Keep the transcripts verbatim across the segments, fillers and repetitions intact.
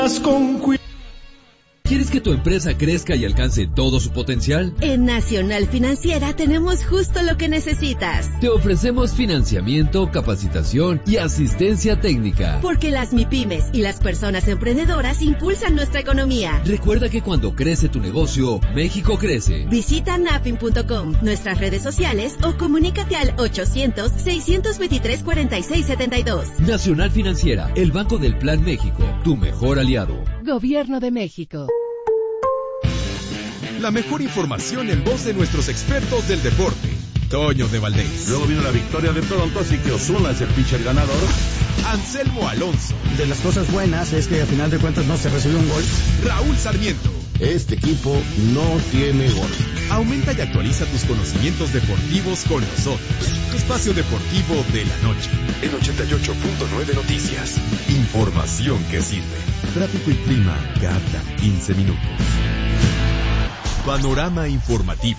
Con cuidado. ¿Quieres que tu empresa crezca y alcance todo su potencial? En Nacional Financiera tenemos justo lo que necesitas. Te ofrecemos financiamiento, capacitación y asistencia técnica. Porque las MIPYMES y las personas emprendedoras impulsan nuestra economía. Recuerda que cuando crece tu negocio, México crece. Visita nafin punto com, nuestras redes sociales o comunícate al ochocientos, seiscientos veintitrés, cuarenta y seis setenta y dos. Nacional Financiera, el Banco del Plan México, tu mejor aliado. Gobierno de México. La mejor información en voz de nuestros expertos del deporte. Toño de Valdés. Luego vino la victoria de Toronto, así que Ozuna es el pitcher ganador. Anselmo Alonso. De las cosas buenas es que al final de cuentas no se recibió un gol. Raúl Sarmiento. Este equipo no tiene gol. Aumenta y actualiza tus conocimientos deportivos con nosotros. Tu espacio deportivo de la noche. En ochenta y ocho punto nueve Noticias. Información que sirve. Tráfico y clima cada quince minutos. Panorama informativo.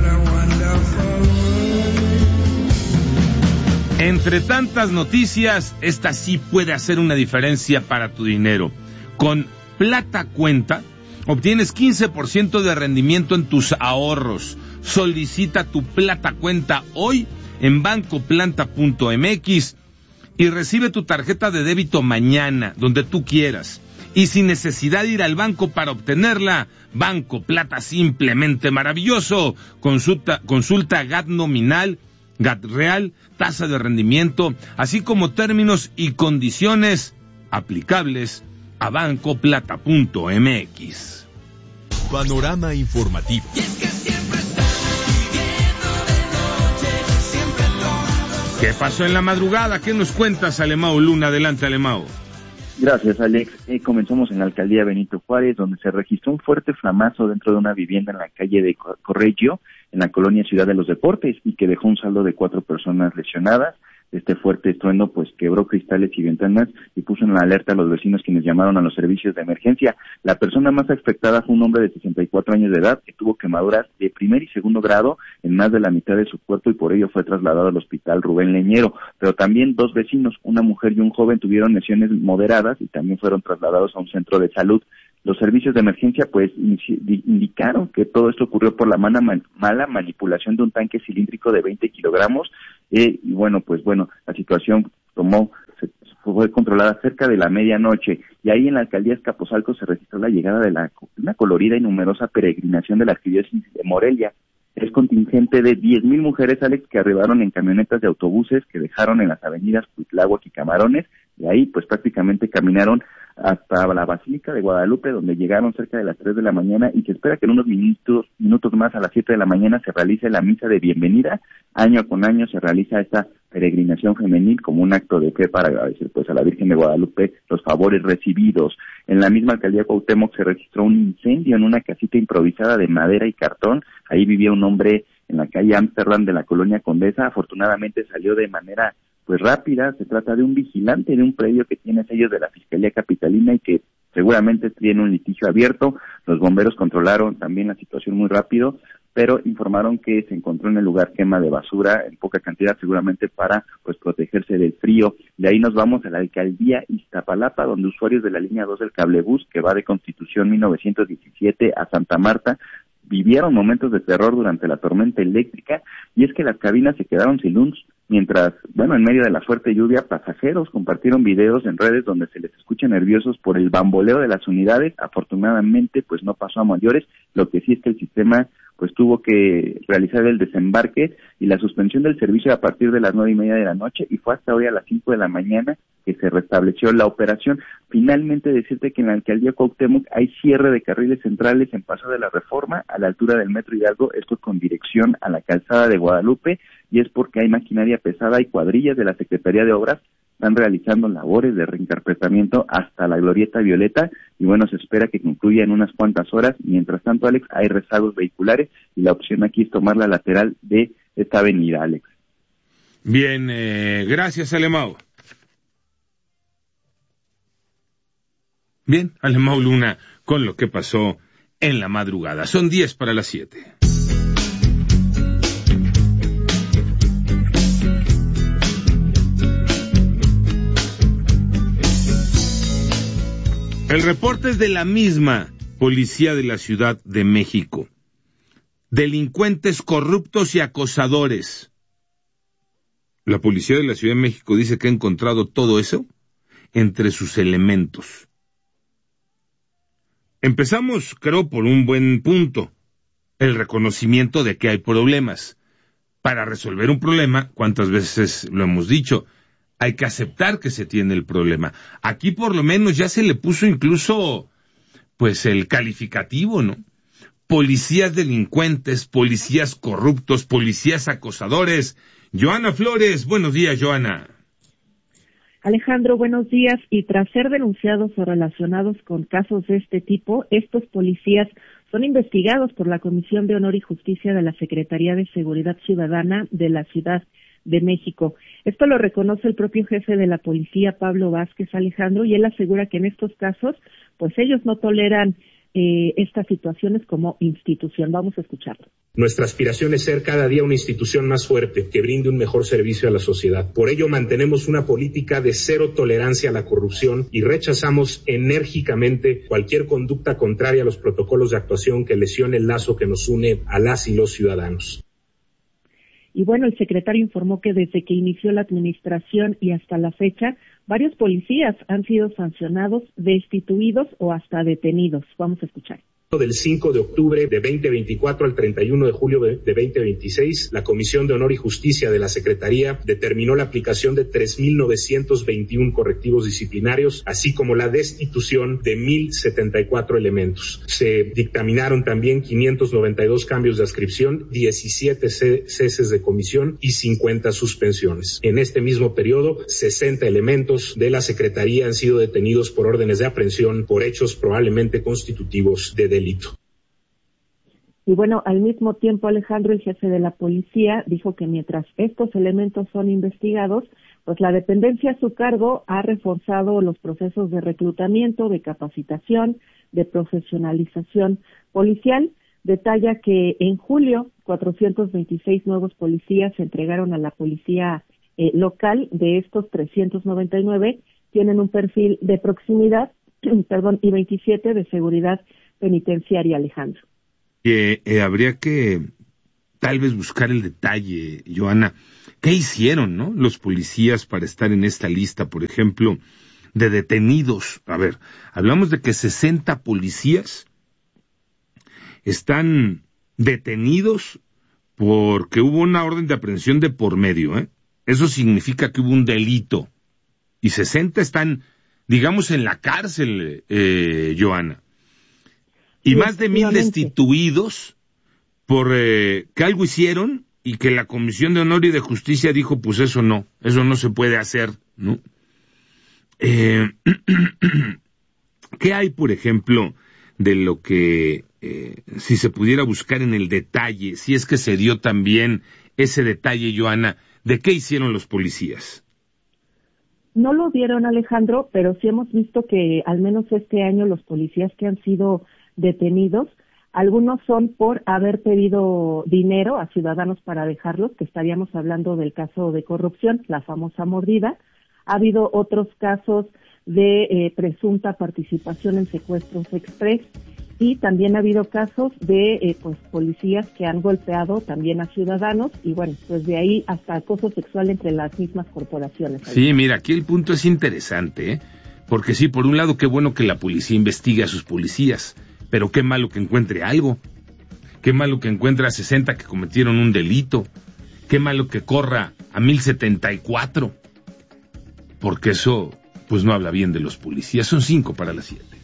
Entre tantas noticias, esta sí puede hacer una diferencia para tu dinero. Con Plata Cuenta, obtienes quince por ciento de rendimiento en tus ahorros. Solicita tu Plata Cuenta hoy en banco planta punto m x y recibe tu tarjeta de débito mañana, donde tú quieras. Y sin necesidad de ir al banco para obtenerla, Banco Plata simplemente maravilloso. Consulta, consulta G A T nominal, G A T real, tasa de rendimiento, así como términos y condiciones aplicables a banco plata punto m x. Panorama informativo. ¿Qué pasó en la madrugada? ¿Qué nos cuentas, Alemão Luna? Adelante, Alemão. Gracias, Alex. Eh, comenzamos en la alcaldía Benito Juárez, donde se registró un fuerte flamazo dentro de una vivienda en la calle de Correggio, en la colonia Ciudad de los Deportes, y que dejó un saldo de cuatro personas lesionadas. Este fuerte estruendo pues quebró cristales y ventanas y puso en la alerta a los vecinos, quienes llamaron a los servicios de emergencia. La persona más afectada fue un hombre de sesenta y cuatro años de edad que tuvo quemaduras de primer y segundo grado en más de la mitad de su cuerpo y por ello fue trasladado al hospital Rubén Leñero. Pero también dos vecinos, una mujer y un joven, tuvieron lesiones moderadas y también fueron trasladados a un centro de salud. Los servicios de emergencia pues indicaron que todo esto ocurrió por la mala, mala manipulación de un tanque cilíndrico de veinte kilogramos eh, y bueno, pues bueno, la situación tomó, se, fue controlada cerca de la medianoche y ahí en la alcaldía Azcapotzalco se registró la llegada de la, una colorida y numerosa peregrinación de la arquidiócesis de Morelia. Es contingente de diez mil mujeres, Alex, que arribaron en camionetas de autobuses que dejaron en las avenidas Cuitláhuac y Camarones, y ahí pues prácticamente caminaron hasta la Basílica de Guadalupe, donde llegaron cerca de las tres de la mañana y se espera que en unos minutos, minutos más a las siete de la mañana se realice la misa de bienvenida. Año con año se realiza esta peregrinación femenil como un acto de fe para agradecer pues a la Virgen de Guadalupe los favores recibidos. En la misma alcaldía Cuauhtémoc se registró un incendio en una casita improvisada de madera y cartón. Ahí vivía un hombre en la calle Ámsterdam de la colonia Condesa. Afortunadamente salió de manera pues rápida. Se trata de un vigilante de un predio que tiene sellos de la Fiscalía Capitalina y que seguramente tiene un litigio abierto. Los bomberos controlaron también la situación muy rápido, pero informaron que se encontró en el lugar quema de basura en poca cantidad, seguramente para pues protegerse del frío. De ahí nos vamos a la alcaldía Iztapalapa, donde usuarios de la línea dos del cablebús, que va de Constitución mil novecientos diecisiete a Santa Marta, vivieron momentos de terror durante la tormenta eléctrica, y es que las cabinas se quedaron sin luz, mientras, bueno, en medio de la fuerte lluvia, pasajeros compartieron videos en redes donde se les escucha nerviosos por el bamboleo de las unidades. Afortunadamente, pues no pasó a mayores. Lo que sí es que el sistema pues tuvo que realizar el desembarque y la suspensión del servicio a partir de las nueve y media de la noche, y fue hasta hoy a las cinco de la mañana que se restableció la operación. Finalmente, decirte que en la alcaldía Cuauhtémoc hay cierre de carriles centrales en Paso de la Reforma, a la altura del Metro Hidalgo, esto con dirección a la calzada de Guadalupe, y es porque hay maquinaria pesada y cuadrillas de la Secretaría de Obras están realizando labores de reinterpretamiento hasta la Glorieta Violeta, y bueno, se espera que concluya en unas cuantas horas. Mientras tanto, Alex, hay rezagos vehiculares y la opción aquí es tomar la lateral de esta avenida, Alex. Bien, eh, gracias, Alemão. Bien, Alemão Luna, con lo que pasó en la madrugada. Son diez para las siete. El reporte es de la misma Policía de la Ciudad de México. Delincuentes corruptos y acosadores. La Policía de la Ciudad de México dice que ha encontrado todo eso entre sus elementos. Empezamos, creo, por un buen punto, el reconocimiento de que hay problemas. Para resolver un problema, ¿cuántas veces lo hemos dicho? Hay que aceptar que se tiene el problema. Aquí por lo menos ya se le puso incluso, pues, el calificativo, ¿no? Policías delincuentes, policías corruptos, policías acosadores. Joana Flores, buenos días, Joana. Alejandro, buenos días. Y tras ser denunciados o relacionados con casos de este tipo, estos policías son investigados por la Comisión de Honor y Justicia de la Secretaría de Seguridad Ciudadana de la Ciudad de México. Esto lo reconoce el propio jefe de la policía, Pablo Vázquez, Alejandro, y él asegura que en estos casos, pues ellos no toleran eh, estas situaciones como institución. Vamos a escucharlo. Nuestra aspiración es ser cada día una institución más fuerte que brinde un mejor servicio a la sociedad. Por ello mantenemos una política de cero tolerancia a la corrupción y rechazamos enérgicamente cualquier conducta contraria a los protocolos de actuación que lesione el lazo que nos une a las y los ciudadanos. Y bueno, el secretario informó que desde que inició la administración y hasta la fecha, varios policías han sido sancionados, destituidos o hasta detenidos. Vamos a escuchar. Del cinco de octubre de veinte veinticuatro al treinta y uno de julio de veinte veintiséis, la Comisión de Honor y Justicia de la Secretaría determinó la aplicación de tres mil novecientos veintiuno correctivos disciplinarios, así como la destitución de mil setenta y cuatro elementos. Se dictaminaron también quinientos noventa y dos cambios de adscripción, diecisiete ceses de comisión y cincuenta suspensiones. En este mismo periodo, sesenta elementos de la Secretaría han sido detenidos por órdenes de aprehensión por hechos probablemente constitutivos de delito. Y bueno, al mismo tiempo, Alejandro, el jefe de la policía, dijo que mientras estos elementos son investigados, pues la dependencia a su cargo ha reforzado los procesos de reclutamiento, de capacitación, de profesionalización policial. Detalla que en julio cuatrocientos veintiséis nuevos policías se entregaron a la policía eh, local. De estos trescientos noventa y nueve tienen un perfil de proximidad, perdón, y veintisiete de seguridad penitenciaria, Alejandro. Eh, eh, habría que tal vez buscar el detalle, Joana. ¿Qué hicieron, no? Los policías para estar en esta lista, por ejemplo, de detenidos. A ver, hablamos de que sesenta policías están detenidos porque hubo una orden de aprehensión de por medio, ¿eh? Eso significa que hubo un delito. Y sesenta están, digamos, en la cárcel, eh, Joana. Y más de mil destituidos por eh, que algo hicieron y que la Comisión de Honor y de Justicia dijo, pues eso no, eso no se puede hacer, ¿no? Eh, ¿Qué hay, por ejemplo, de lo que, eh, si se pudiera buscar en el detalle, si es que se dio también ese detalle, Joana, de qué hicieron los policías? No lo dieron, Alejandro, pero sí hemos visto que al menos este año los policías que han sido detenidos, algunos son por haber pedido dinero a ciudadanos para dejarlos, que estaríamos hablando del caso de corrupción, la famosa mordida. Ha habido otros casos de eh, presunta participación en secuestros express y también ha habido casos de eh, pues policías que han golpeado también a ciudadanos y bueno, pues de ahí hasta acoso sexual entre las mismas corporaciones. Sí, mira, aquí el punto es interesante, ¿eh? Porque sí, por un lado, qué bueno que la policía investigue a sus policías, pero qué malo que encuentre algo, qué malo que encuentre a sesenta que cometieron un delito, qué malo que corra a mil setenta y cuatro, porque eso pues no habla bien de los policías. Son cinco para las siete.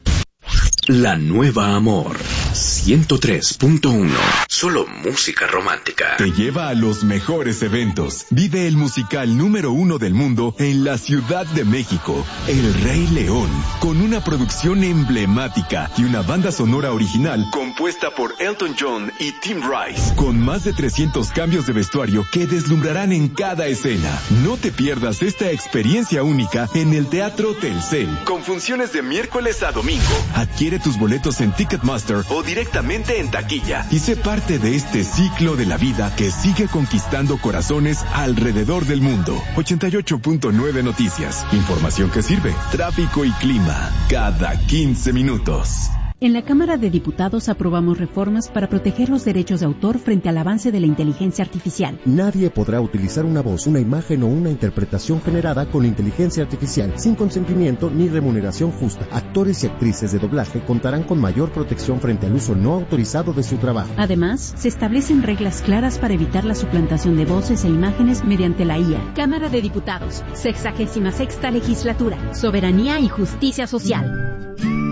La Nueva Amor ciento tres punto uno. Solo música romántica. Te lleva a los mejores eventos. Vive el musical número uno del mundo en la Ciudad de México, El Rey León, con una producción emblemática y una banda sonora original compuesta por Elton John y Tim Rice, con más de trescientos cambios de vestuario que deslumbrarán en cada escena. No te pierdas esta experiencia única en el Teatro Telcel, con funciones de miércoles a domingo. Adquiere tus boletos en Ticketmaster o o directamente en taquilla. Y sé parte de este ciclo de la vida que sigue conquistando corazones alrededor del mundo. ochenta y ocho punto nueve Noticias. Información que sirve. Tráfico y clima. Cada quince minutos. En la Cámara de Diputados aprobamos reformas para proteger los derechos de autor frente al avance de la inteligencia artificial. Nadie podrá utilizar una voz, una imagen o una interpretación generada con inteligencia artificial sin consentimiento ni remuneración justa. Actores y actrices de doblaje contarán con mayor protección frente al uso no autorizado de su trabajo. Además, se establecen reglas claras para evitar la suplantación de voces e imágenes mediante la I A. Cámara de Diputados, sexagésima sexta legislatura, soberanía y justicia social.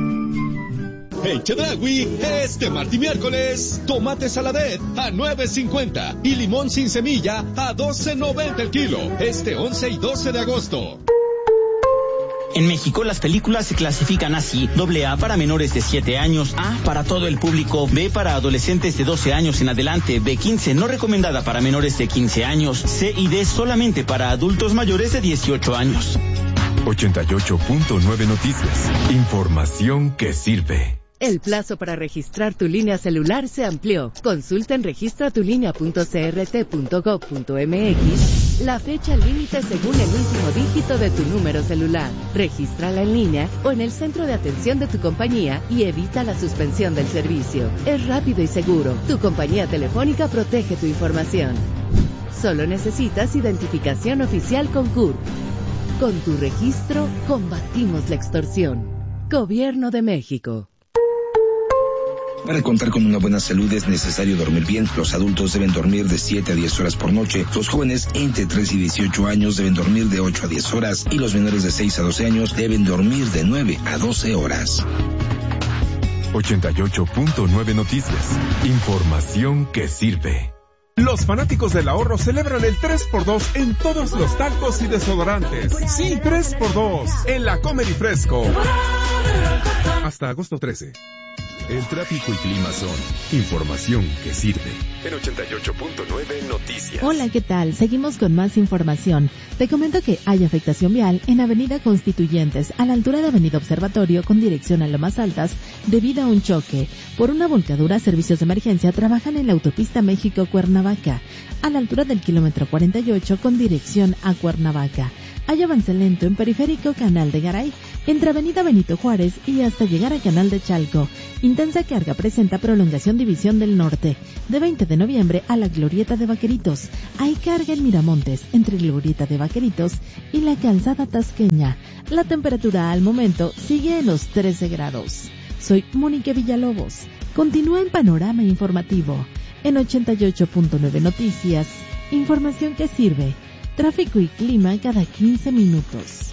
En Chedraui, este martes y miércoles, tomate saladet a nueve cincuenta y limón sin semilla a doce noventa el kilo. Este once y doce de agosto. En México las películas se clasifican así: doble A para menores de siete años, A para todo el público, B para adolescentes de doce años en adelante, B quince no recomendada para menores de quince años, C y D solamente para adultos mayores de dieciocho años. ochenta y ocho punto nueve Noticias. Información que sirve. El plazo para registrar tu línea celular se amplió. Consulta en registra tu línea punto c r t punto gov punto m x la fecha límite según el último dígito de tu número celular. Regístrala en línea o en el centro de atención de tu compañía y evita la suspensión del servicio. Es rápido y seguro. Tu compañía telefónica protege tu información. Solo necesitas identificación oficial con C U R. Con tu registro, combatimos la extorsión. Gobierno de México. Para contar con una buena salud es necesario dormir bien. Los adultos deben dormir de siete a diez horas por noche. Los jóvenes entre tres y dieciocho años deben dormir de ocho a diez horas. Y los menores de seis a doce años deben dormir de nueve a doce horas. ochenta y ocho punto nueve Noticias. Información que sirve. Los fanáticos del ahorro celebran el tres por dos en todos los talcos y desodorantes. Sí, tres por dos en la Comer y Fresco. Hasta agosto trece. El tráfico y clima son información que sirve. En ochenta y ocho punto nueve Noticias. Hola, ¿qué tal? Seguimos con más información. Te comento que hay afectación vial en Avenida Constituyentes, a la altura de Avenida Observatorio, con dirección a Lomas Altas, debido a un choque. Por una volcadura, servicios de emergencia trabajan en la autopista México-Cuernavaca, a la altura del kilómetro cuarenta y ocho, con dirección a Cuernavaca. Hay avance lento en Periférico Canal de Garay, entre Avenida Benito Juárez y hasta llegar a Canal de Chalco. Intensa carga presenta prolongación División del Norte, de veinte de noviembre a la Glorieta de Vaqueritos. Hay carga en Miramontes, entre Glorieta de Vaqueritos y la Calzada Tasqueña. La temperatura al momento sigue en los trece grados. Soy Mónica Villalobos. Continúa en Panorama Informativo, en ochenta y ocho punto nueve Noticias. Información que sirve. Tráfico y clima cada quince minutos.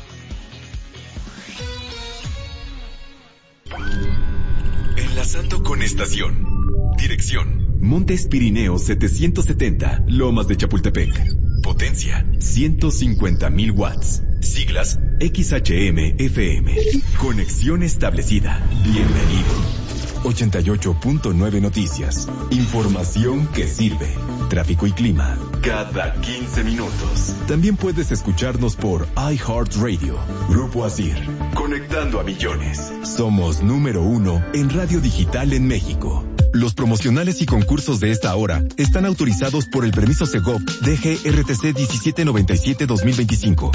Enlazando con estación. Dirección: Montes Pirineos setecientos setenta, Lomas de Chapultepec. Potencia: ciento cincuenta mil watts. Siglas: X H M F M. Conexión establecida. Bienvenido. ochenta y ocho punto nueve Noticias. Información que sirve. Tráfico y clima cada quince minutos. También puedes escucharnos por iHeartRadio. Grupo Asir. Conectando a millones. Somos número uno en radio digital en México. Los promocionales y concursos de esta hora están autorizados por el permiso Segov D G R T C diecisiete noventa y siete dos mil veinticinco.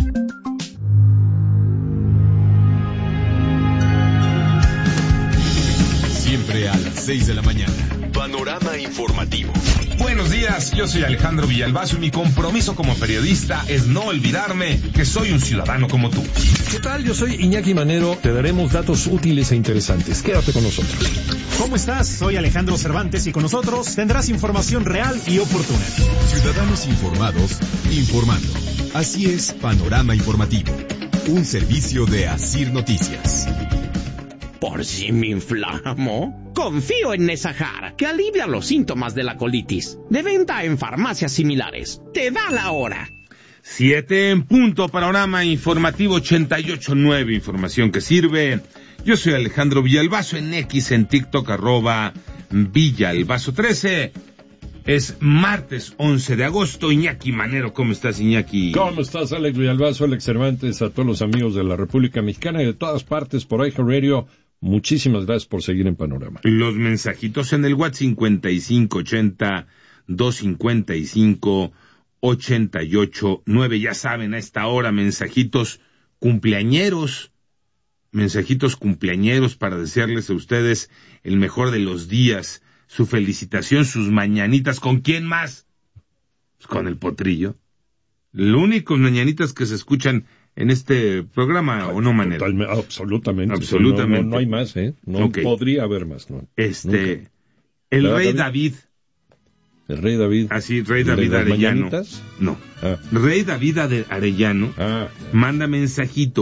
Siempre a las seis de la mañana. Panorama informativo. Buenos días, yo soy Alejandro Villalbazo y mi compromiso como periodista es no olvidarme que soy un ciudadano como tú. ¿Qué tal? Yo soy Iñaki Manero. Te daremos datos útiles e interesantes. Quédate con nosotros. ¿Cómo estás? Soy Alejandro Cervantes y con nosotros tendrás información real y oportuna. Ciudadanos informados, informando. Así es Panorama Informativo, un servicio de Asir Noticias. Por si me inflamo, confío en Nesahar, que alivia los síntomas de la colitis. De venta en farmacias similares. Te da la hora. Siete en punto, Panorama Informativo ochenta y ocho punto nueve, información que sirve. Yo soy Alejandro Villalbazo, en X, en TikTok, arroba Villalbazo trece. Es martes once de agosto. Iñaki Manero, ¿cómo estás, Iñaki? ¿Cómo estás, Alex Villalbazo, Alex Cervantes, a todos los amigos de la República Mexicana y de todas partes por iHeartRadio? Muchísimas gracias por seguir en Panorama. Los mensajitos en el WhatsApp cincuenta y cinco ochenta, doscientos cincuenta y cinco, ochenta y ocho nueve. Ya saben, a esta hora, mensajitos cumpleañeros, mensajitos cumpleañeros para desearles a ustedes el mejor de los días, su felicitación, sus mañanitas. ¿Con quién más? Pues con el Potrillo. Los únicos mañanitas que se escuchan en este programa, ¿o no, Manera? Totalmente, absolutamente. Absolutamente. No, no, no hay más, ¿eh? No okay. podría haber más, ¿no? Este, Nunca. el rey David. David. El rey David. Así, rey David Arellano. Mañanitas? No. Ah. Rey David Arellano ah. manda mensajito.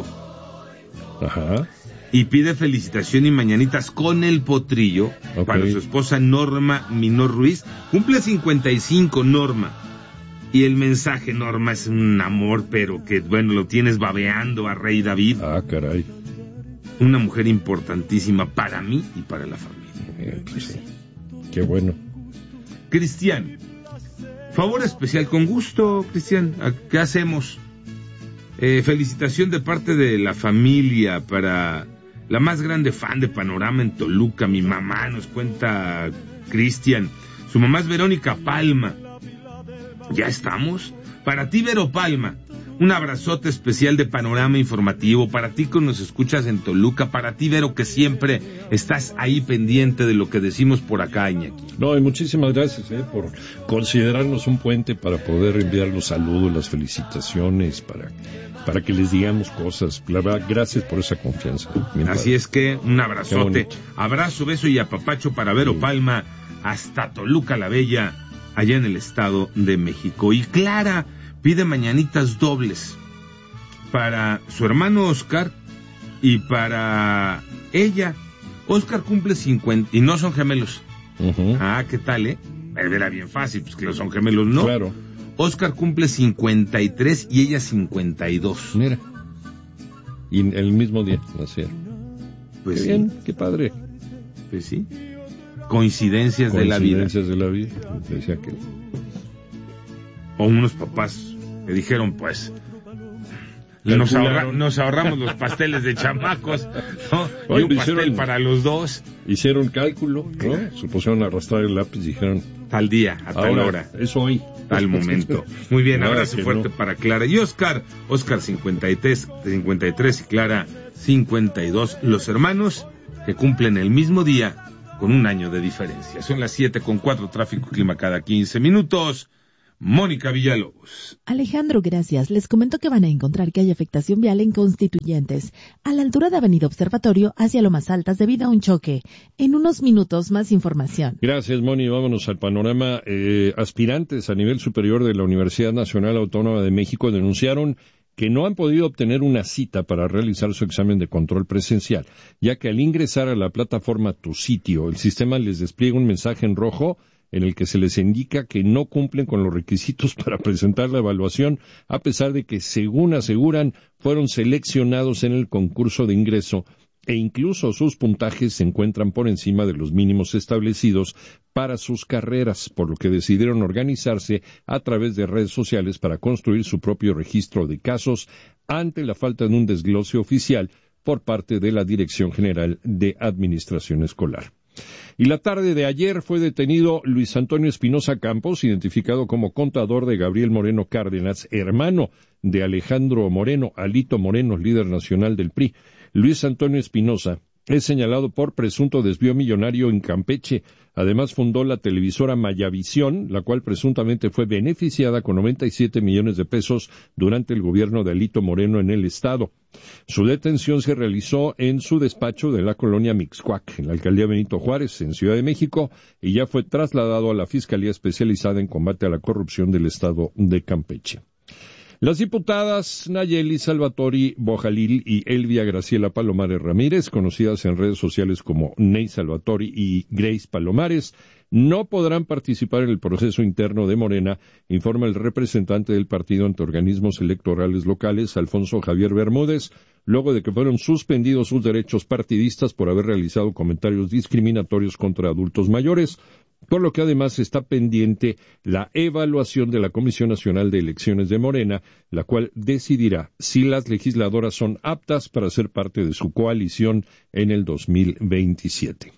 Ajá. Y pide felicitación y mañanitas con el Potrillo okay. para su esposa Norma Minor Ruiz. Cumple cincuenta y cinco, Norma. Y el mensaje, Norma, es un amor, pero que, bueno, lo tienes babeando a Rey David. Ah, caray. Una mujer importantísima para mí y para la familia. Eh, pues sí. Qué bueno. Cristian, favor especial, con gusto, Cristian. ¿Qué hacemos? Eh, felicitación de parte de la familia para la más grande fan de Panorama en Toluca, mi mamá, nos cuenta Cristian. Su mamá es Verónica Palma. ¿Ya estamos? Para ti, Vero Palma, un abrazote especial de Panorama Informativo. Para ti que nos escuchas en Toluca. Para ti, Vero, que siempre estás ahí pendiente de lo que decimos por acá, Iñaki. No, y muchísimas gracias eh, por considerarnos un puente para poder enviar los saludos, las felicitaciones, para, para que les digamos cosas. La verdad, gracias por esa confianza. Así es que un abrazote, abrazo, beso y apapacho para Vero sí. Palma, hasta Toluca la Bella, allá en el Estado de México. Y Clara pide mañanitas dobles para su hermano Oscar y para ella. Oscar cumple cincuenta y no son gemelos. Uh-huh. Ah, ¿qué tal, eh? Era bien fácil, pues que los son gemelos, ¿no? Claro. Oscar cumple cincuenta y tres y ella cincuenta y dos. Mira. Y el mismo día nacieron. Pues qué sí. bien, qué padre. Pues sí. Coincidencias, Coincidencias de la vida. Coincidencias de la vida. Decía que... O unos papás que dijeron, pues, nos, ahorra, nos ahorramos los pasteles de chamacos, ¿no? Oye, y un pastel hicieron, para los dos. Hicieron cálculo, ¿no? Se pusieron a arrastrar el lápiz y dijeron... Tal día, a tal hora. Es hoy. Tal momento. Muy bien, Nada abrazo fuerte no. para Clara. Y Oscar, Oscar cincuenta y tres, cincuenta y tres y Clara cincuenta y dos. Los hermanos que cumplen el mismo día con un año de diferencia. Son las siete con cuatro, tráfico y clima cada quince minutos. Mónica Villalobos. Alejandro, gracias. Les comento que van a encontrar que hay afectación vial en Constituyentes, a la altura de Avenida Observatorio, hacia Lomas Altas, debido a un choque. En unos minutos, más información. Gracias, Moni. Vámonos al panorama. Eh, aspirantes a nivel superior de la Universidad Nacional Autónoma de México denunciaron que no han podido obtener una cita para realizar su examen de control presencial, ya que al ingresar a la plataforma Tu Sitio, el sistema les despliega un mensaje en rojo en el que se les indica que no cumplen con los requisitos para presentar la evaluación, a pesar de que, según aseguran, fueron seleccionados en el concurso de ingreso e incluso sus puntajes se encuentran por encima de los mínimos establecidos para sus carreras, por lo que decidieron organizarse a través de redes sociales para construir su propio registro de casos ante la falta de un desglose oficial por parte de la Dirección General de Administración Escolar. Y la tarde de ayer fue detenido Luis Antonio Espinosa Campos, identificado como contador de Gabriel Moreno Cárdenas, hermano de Alejandro Moreno, Alito Moreno, líder nacional del P R I. Luis Antonio Espinosa es señalado por presunto desvío millonario en Campeche. Además fundó la televisora Mayavisión, la cual presuntamente fue beneficiada con noventa y siete millones de pesos durante el gobierno de Alito Moreno en el estado. Su detención se realizó en su despacho de la colonia Mixcoac, en la alcaldía Benito Juárez, en Ciudad de México, y ya fue trasladado a la Fiscalía Especializada en Combate a la Corrupción del estado de Campeche. Las diputadas Nayeli Salvatori Bojalil y Elvia Graciela Palomares Ramírez, conocidas en redes sociales como Ney Salvatori y Grace Palomares, no podrán participar en el proceso interno de Morena, informa el representante del partido ante organismos electorales locales, Alfonso Javier Bermúdez, luego de que fueron suspendidos sus derechos partidistas por haber realizado comentarios discriminatorios contra adultos mayores. por lo que además está pendiente la evaluación de la Comisión Nacional de Elecciones de Morena, la cual decidirá si las legisladoras son aptas para ser parte de su coalición en el dos mil veintisiete.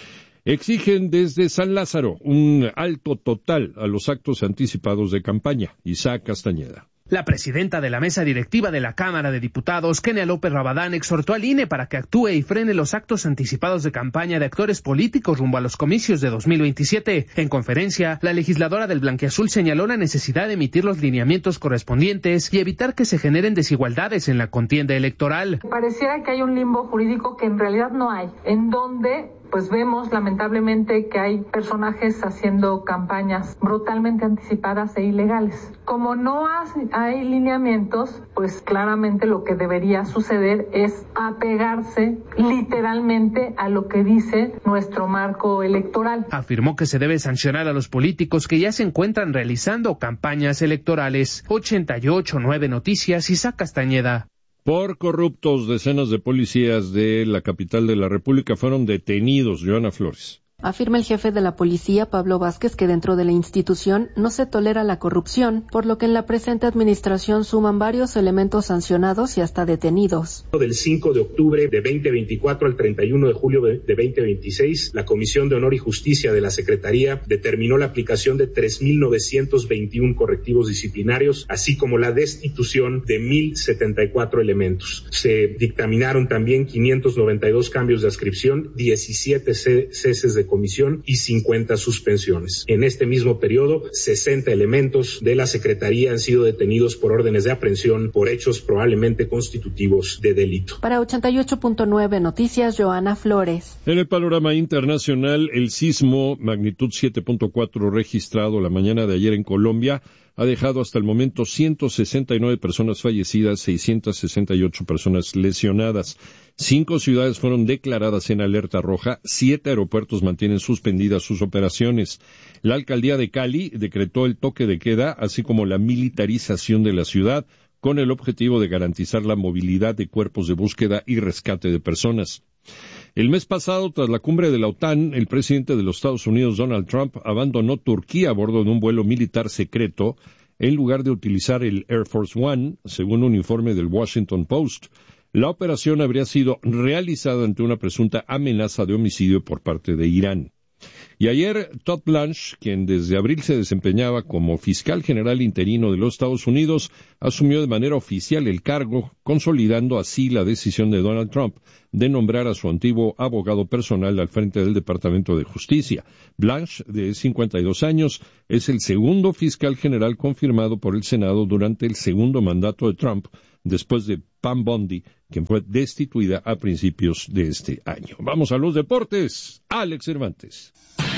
Exigen desde San Lázaro un alto total a los actos anticipados de campaña. Isaac Castañeda. La presidenta de la mesa directiva de la Cámara de Diputados, Kenia López Rabadán, exhortó al I N E para que actúe y frene los actos anticipados de campaña de actores políticos rumbo a los comicios de dos mil veintisiete. En conferencia, la legisladora del Blanquiazul señaló la necesidad de emitir los lineamientos correspondientes y evitar que se generen desigualdades en la contienda electoral. Pareciera que hay un limbo jurídico que en realidad no hay, en donde pues vemos lamentablemente que hay personajes haciendo campañas brutalmente anticipadas e ilegales. Como no hay lineamientos, pues claramente lo que debería suceder es apegarse literalmente a lo que dice nuestro marco electoral. Afirmó que se debe sancionar a los políticos que ya se encuentran realizando campañas electorales. ochenta y ocho punto nueve Noticias, Isaac Castañeda. Por corruptos, decenas de policías de la capital de la República fueron detenidos. Joana Flores. Afirma el jefe de la policía, Pablo Vázquez, que dentro de la institución no se tolera la corrupción, por lo que en la presente administración suman varios elementos sancionados y hasta detenidos. Del cinco de octubre de veinte veinticuatro al treinta y uno de julio de veinte veintiséis, la Comisión de Honor y Justicia de la Secretaría determinó la aplicación de tres mil novecientos veintiuno correctivos disciplinarios, así como la destitución de mil setenta y cuatro elementos. Se dictaminaron también quinientos noventa y dos cambios de adscripción, diecisiete ceses de comisión y cincuenta suspensiones. En este mismo periodo, sesenta elementos de la Secretaría han sido detenidos por órdenes de aprehensión por hechos probablemente constitutivos de delito. Para ochenta y ocho punto nueve Noticias, Joana Flores. En el panorama internacional, el sismo magnitud siete punto cuatro registrado la mañana de ayer en Colombia ha dejado hasta el momento ciento sesenta y nueve personas fallecidas, seiscientas sesenta y ocho personas lesionadas. Cinco ciudades fueron declaradas en alerta roja, siete aeropuertos mantienen suspendidas sus operaciones. La alcaldía de Cali decretó el toque de queda, así como la militarización de la ciudad, con el objetivo de garantizar la movilidad de cuerpos de búsqueda y rescate de personas. El mes pasado, tras la cumbre de la OTAN, el presidente de los Estados Unidos, Donald Trump, abandonó Turquía a bordo de un vuelo militar secreto en lugar de utilizar el Air Force One, según un informe del Washington Post. La operación habría sido realizada ante una presunta amenaza de homicidio por parte de Irán. Y ayer, Todd Blanche, quien desde abril se desempeñaba como fiscal general interino de los Estados Unidos, asumió de manera oficial el cargo, consolidando así la decisión de Donald Trump de nombrar a su antiguo abogado personal al frente del Departamento de Justicia. Blanche, de cincuenta y dos años, es el segundo fiscal general confirmado por el Senado durante el segundo mandato de Trump, después de Pam Bondi, quien fue destituida a principios de este año. Vamos a los deportes. Alex Cervantes.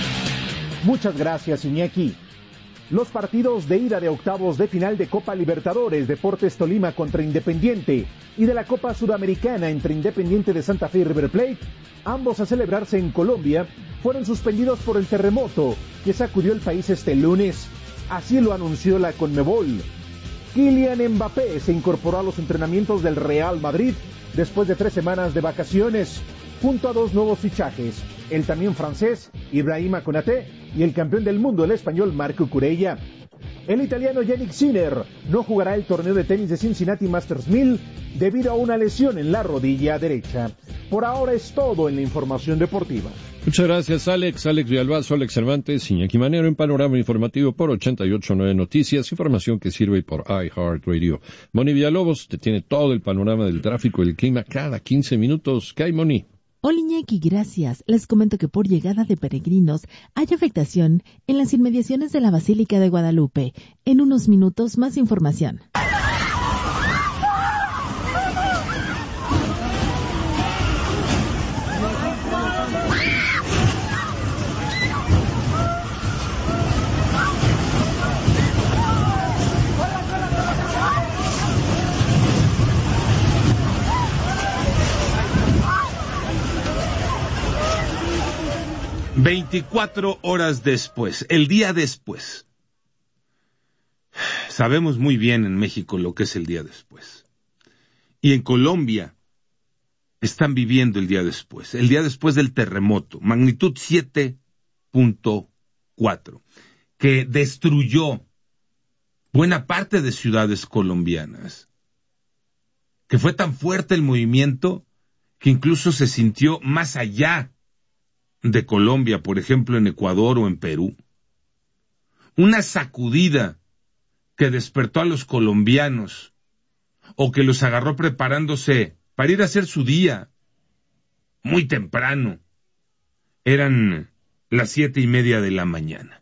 Muchas gracias, Iñaki. Los partidos de ida de octavos de final de Copa Libertadores, Deportes Tolima contra Independiente, y de la Copa Sudamericana entre Independiente de Santa Fe y River Plate, ambos a celebrarse en Colombia, fueron suspendidos por el terremoto que sacudió el país este lunes. Así lo anunció la Conmebol. Kylian Mbappé se incorporó a los entrenamientos del Real Madrid después de tres semanas de vacaciones, junto a dos nuevos fichajes, el también francés Ibrahima Konaté y el campeón del mundo, el español Marco Curella. El italiano Yannick Sinner no jugará el torneo de tenis de Cincinnati Masters mil debido a una lesión en la rodilla derecha. Por ahora es todo en la información deportiva. Muchas gracias, Alex. Alex Villalbazo, Alex Cervantes, Iñaki Manero en Panorama Informativo por ochenta y ocho punto nueve Noticias, información que sirve por iHeartRadio. Moni Villalobos te tiene todo el panorama del tráfico y el clima cada quince minutos. ¿Qué hay, Moni? Hola, Iñaki, gracias. Les comento que por llegada de peregrinos hay afectación en las inmediaciones de la Basílica de Guadalupe. En unos minutos, más información. veinticuatro horas después, el día después. Sabemos muy bien en México lo que es el día después. Y en Colombia están viviendo el día después, el día después del terremoto, magnitud siete punto cuatro, que destruyó buena parte de ciudades colombianas, que fue tan fuerte el movimiento que incluso se sintió más allá de Colombia, por ejemplo en Ecuador o en Perú. Una sacudida que despertó a los colombianos o que los agarró preparándose para ir a hacer su día muy temprano. Eran las siete y media de la mañana.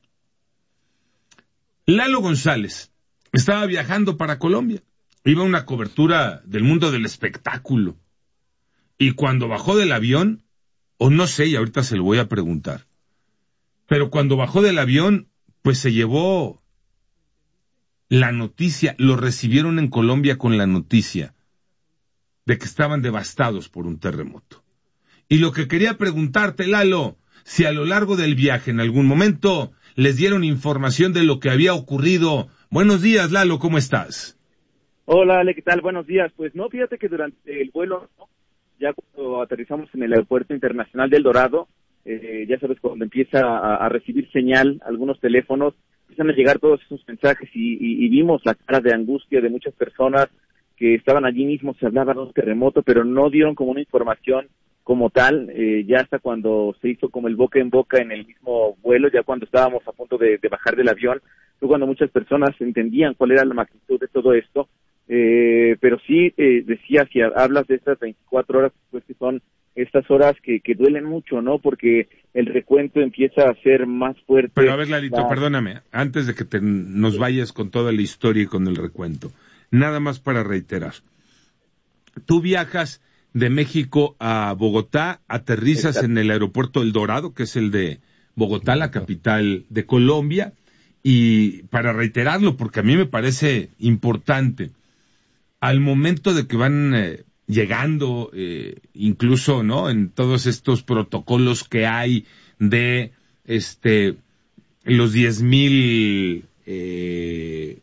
Lalo González estaba viajando para Colombia. Iba a una cobertura del mundo del espectáculo. Y cuando bajó del avión, o no sé, y ahorita se lo voy a preguntar, pero cuando bajó del avión, pues se llevó la noticia, lo recibieron en Colombia con la noticia de que estaban devastados por un terremoto. Y lo que quería preguntarte, Lalo, si a lo largo del viaje en algún momento les dieron información de lo que había ocurrido. Buenos días, Lalo, ¿cómo estás? Hola, Ale, ¿qué tal? Buenos días. Pues no, fíjate que durante el vuelo, ya cuando aterrizamos en el Aeropuerto Internacional del Dorado, eh, ya sabes, cuando empieza a, a recibir señal algunos teléfonos, empiezan a llegar todos esos mensajes y, y, y vimos la cara de angustia de muchas personas que estaban allí mismo. Se hablaba de un terremoto, pero no dieron como una información como tal, eh, ya hasta cuando se hizo como el boca en boca en el mismo vuelo, ya cuando estábamos a punto de, de bajar del avión, fue cuando muchas personas entendían cuál era la magnitud de todo esto, eh, pero sí, eh, decía, si hablas de estas veinticuatro horas, pues que son estas horas que, que duelen mucho, ¿no? Porque el recuento empieza a ser más fuerte. Pero a ver, Lalito, la... perdóname, antes de que te, nos vayas con toda la historia y con el recuento, nada más para reiterar. Tú viajas de México a Bogotá, aterrizas Exacto. en el aeropuerto El Dorado, que es el de Bogotá, la capital de Colombia, y para reiterarlo, porque a mí me parece importante, al momento de que van eh, llegando, eh, incluso, ¿no?, en todos estos protocolos que hay de este los diez mil eh,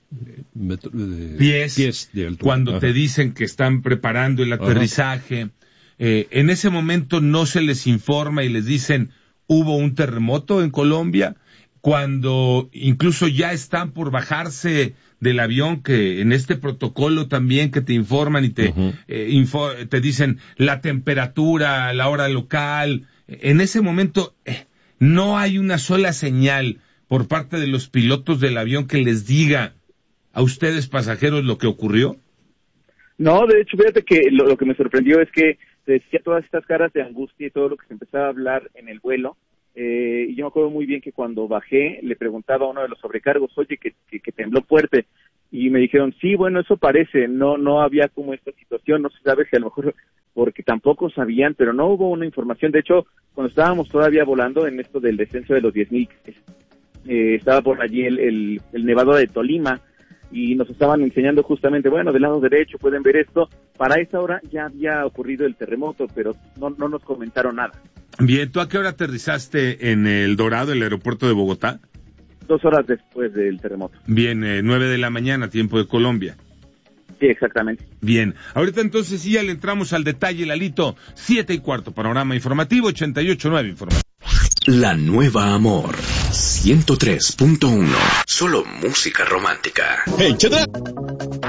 pies, pies de altura, cuando Ajá. te dicen que están preparando el aterrizaje, eh, en ese momento no se les informa y les dicen hubo un terremoto en Colombia, cuando incluso ya están por bajarse del avión, que en este protocolo también que te informan y te uh-huh. eh, info, te dicen la temperatura, la hora local, en ese momento eh, no hay una sola señal por parte de los pilotos del avión que les diga a ustedes pasajeros lo que ocurrió. No, de hecho, fíjate que lo, lo que me sorprendió es que te decía todas estas caras de angustia y todo lo que se empezaba a hablar en el vuelo. Eh, y yo me acuerdo muy bien que cuando bajé le preguntaba a uno de los sobrecargos, oye, que, que, que tembló fuerte, y me dijeron, sí, bueno, eso parece, no no había como esta situación, no se sabe si a lo mejor porque tampoco sabían, pero no hubo una información. De hecho, cuando estábamos todavía volando en esto del descenso de los diez mil, eh, estaba por allí el, el, el Nevado de Tolima, y nos estaban enseñando justamente, bueno, del lado derecho pueden ver esto. Para esa hora ya había ocurrido el terremoto, pero no, no nos comentaron nada. Bien, ¿tú a qué hora aterrizaste en El Dorado, el aeropuerto de Bogotá? Dos horas después del terremoto. Bien, eh, nueve de la mañana, tiempo de Colombia. Sí, exactamente. Bien, ahorita entonces sí ya le entramos al detalle, Lalito. Siete y cuarto, panorama informativo, ochenta y ocho nueve informativo. La nueva Amor, ciento tres punto uno. Solo música romántica. Hey,